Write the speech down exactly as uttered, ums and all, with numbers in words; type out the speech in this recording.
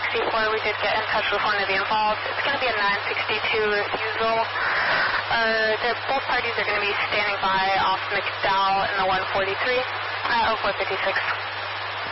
sixty-four, we did get in touch with one of the involved. It's going to be a nine sixty-two refusal. Uh, both parties are going to be standing by off McDowell in the one forty-three, uh, oh four fifty-six.